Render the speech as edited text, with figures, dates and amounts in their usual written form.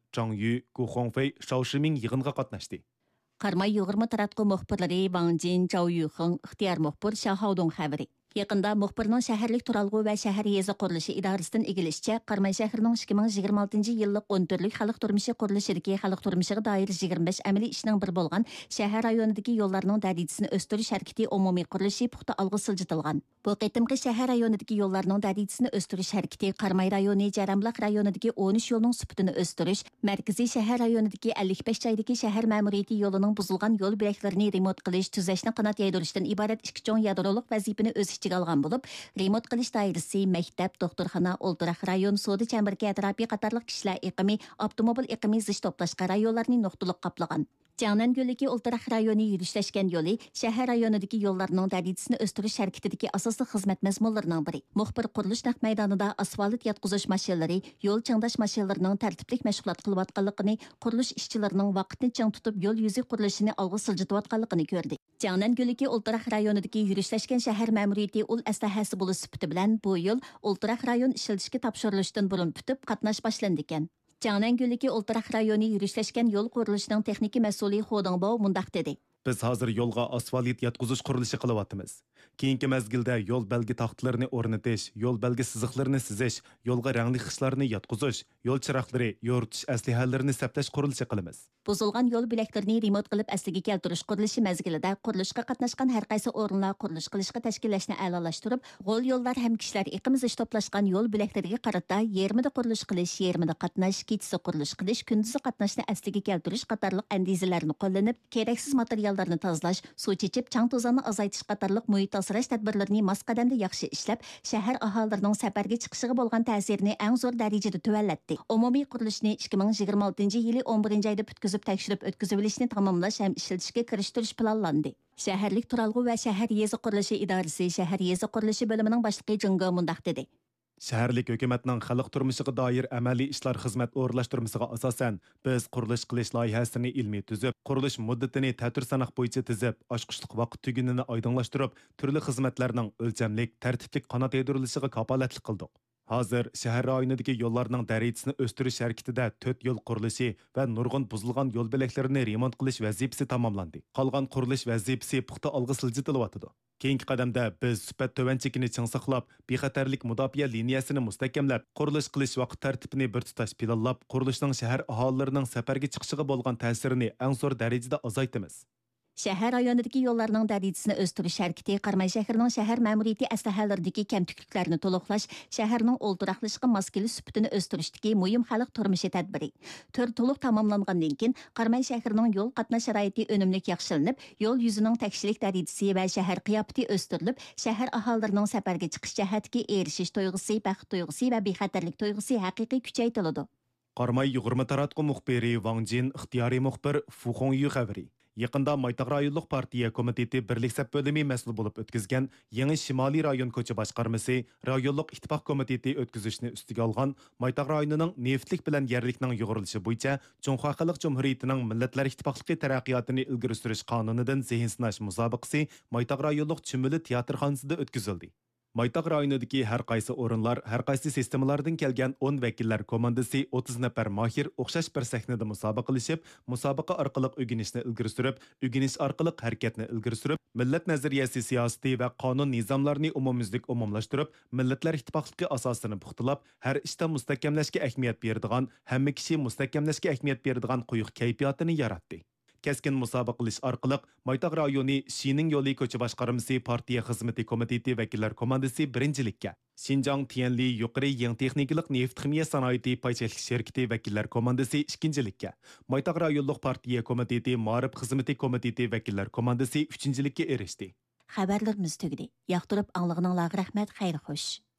Zhang Yu, Gu Hongfei, Shao Shiming yig'inga qatnashdi. Qarmay Yuğurma taratqı muxbirlari Wang Jin, Zhao Yuxing, ixtiyar muxbir Xia Haodong xəbəri. Yaqında muxbirning shaharlik turalg'u va shahar yezi qurilishi idorasidan egilishicha Qarmay shahrining 2026 yillik 14lik xalq turmushi qurilishidagi xalq turmushiga doir 25 amaliy ishning bir bo'lgan shahar rayonidagi yo'llarning darajasini o'stirish harakati umumiy qurilishi puxta olg'a siljitilgan. Bu qitimqi shahar rayonidagi yo'llarning darajasini o'stirish harakati Qarmay rayoni, Jaramliq rayonidagi 13 yo'lning sifatini o'stirish, markaziy shahar rayonidagi 55 joydagi shahar ma'muriyati yo'lining buzilgan yo'l bo'laklarini remont qilish, tuzashni qanot yaydirishdan iborat ikki cho'ng yadroliq vazifani o'z ichiga olgan bo'lib, remont qilish doirasi maktab, doktorxona, o'ltiraq rayon, soda chambarka atrofi qatorliq kishilar iqimi, avtomobil iqimi zich to'plashqa rayonlarni nuqtaliq qoplagan. Jiangnan Gölüki o'ltiraq rayoni yurishlangan yo'li shahar rayonidagi yo'llarning darajasini o'stirish harakatidagi asosli xizmat mazmunlarining biri. Muxbir qurilish naq maydonida asfalt yotqizish mashinalari, yo'l changdash mashinalarining tartiblik mashg'ulot qilayotganligini, qurilish ishchilarining vaqtni chang tutib yo'l yuzi qurilishini olg'a siljitayotganligini ko'rdi. Jiangnan Gölüki o'ltiraq rayonidagi yurishlangan shahar ma'muriyati ul aslahasi bo'lish sifati bilan bu yo'l o'ltiraq rayon ishlatishga topshirilishidan burun bitib qatnash boshlandi ekan. Jiangnan Gölüki o'ltiraq rayoni yurishlangan yo'l qurilishining texnik mas'uli Hu Dongbao mundaq dedi. Biz hozir yo'lga asfalt yotqizish qurilishi qilyapmiz. Keyingi mezgilda yo'l belgi taxtlarini o'rnatish, yo'l belgi siziqlarini sizish, yo'lga rangli xishlarni yotqizish, yo'l chiroqlari, yoritish aslihalarini saplash qurilishi qilamiz. Buzilgan yo'l bo'laklarini remont qilib asliga keltirish qurilishi mezgilida qurilishga qatnashgan har qaysi o'rinlar qurilish qilishga tashkillashni a'lolashtirib, g'ol yo'llar ham kishilar iqimiz ish to'plashgan yo'l bo'laklariga qarata yermida qurilish qilish, yermida qatnash, kechasi qurilish qilish, kunduzi qatnashni asliga keltirish qatorliq andizalarni qo'llanib, keraksiz materiallarni tozalash, suv chechib, chang to'zonni azaytish qatorliq muhit asrash tadbirlarini mas qadamda yaxshi ishlab, shahar aholilarining safarga chiqishiga bo'lgan ta'sirini eng zo'r darajada tuvallatdi. Umumiy qurilishni 2026-yili 11-oyda bitkazib tekshirib o'tkazib olishni tamomlash ham ishlatishga kirishtirish planlandi. Shaharlik turalg'u va shahar yezi qurilishi idorasi shahar yezi qurilishi bo'limining boshlig'i Jingo mundaq dedi. Shaharlik hukumatning xalq turmushiga doir amaliy ishlar xizmat o'rlashtirmasiga asosan biz qurilish qilish loyihasini ilmiy tuzib, qurilish muddatini ta'tir sanaq bo'yicha tizib, ochqishliq vaqt tugunini oydinlashtirib, turli xizmatlarning o'lchamlik, tartiblik qanot yedirilishiga kapolatlik qildik. Hozir shahar rayonidagi yo'llarning darajasini o'stirish harakatida 4 yo'l qurilishi va nurg'un buzilgan yo'l bo'laklarini remont qilish vazifasi tamomlandi. Qolgan qurilish vazifasi puxta olg'a siljitilyapti. Keyingi qadamda biz sifat tovanchikini ching saqlab, bexatarlik mudofaa liniyasini mustahkamlab, qurilish qilish vaqt tartibini bir tutash planlab, qurilishning shahar aholilarining safarga chiqishiga bo'lgan ta'sirini eng zo'r darajada azaytamiz. Shahar rayonidagi yo'llarning darajasini o'stirish harakati Qarmay shahrining shahar ma'muriyati aslahalaridagi kamtikliklarni to'liqlash, shaharning o'ltiraqlashga mos kelish sifatini o'stirishdagi muhim xalq turmushi tadbiri. To'liq tamomlangandan keyin Qarmay shahrining yo'l qatnash sharoiti unumli yaxshilanib, yo'l yuzining tekshilik darajasi va shahar qiyofati o'stirilib, shahar aholilarining safarga chiqish jihatiga erishish tuyg'usi, baxt tuyg'usi va bexatarlik tuyg'usi haqiqiy kuchaytiriladi. Qarmay Yuğurma taratqı muxbiri Wang Jin, ixtiyoriy muxbir Fu Hongyu xəbəri. Yaqında Maytaq rayonluq partiya komiteti birlik sap bölümü məsul bo'lib o'tkazgan yangi Shimoliy rayon ko'cha boshqarmasi rayonluq ittifoq komiteti o'tkazishni ustiga olgan Maytaq rayonining neftlik bilan yerlikning yo'g'rilishi bo'yicha Jumhuriy Xalq Jumhuriyatining Millatlar ittifoqligi taraqqiyotini ilgari surish qonunidan zehn sinash musobaqasi Maytaq rayonluq Chimili teatrxonasida o'tkazildi. Maytaq rayonidagi har qaysi o'rinlar, har qaysi sistemalardan kelgan 10 vakillar komandasi 30 nafar mahir o'xshash bir sahnada musobaqalashib, musobaqa orqali o'rganishni ilgari surib, o'rganish orqali harakatni ilgari surib, millat nazariyasi siyosati va qonun nizomlarini umumyuzlik umumlashtirib, millatlar ittifoqligi asosini puxtalab, har ishda mustahkamlashga ahamiyat beradigan, hamma kishi mustahkamlashga ahamiyat beradigan quyuq kayfiyatini yaratdi. Keskin musobaqalish orqali Maytaq rayoni Shining yo'li ko'cha boshqarmasi partiya xizmati komiteti vakillar komandasi birinchilikka, Xinjiang Tianli yuqori yangi texnikalik neft ximiya sanoati paychalik shirkati vakillar komandasi ikkinchilikka, Maytaq rayonluq partiya komiteti ma'rif xizmati komiteti vakillar komandasi uchinchilikka erishdi. Xabarlarimiz tugadi. Yoqtirib anglag'ininglarga rahmat, xayr xo'sh.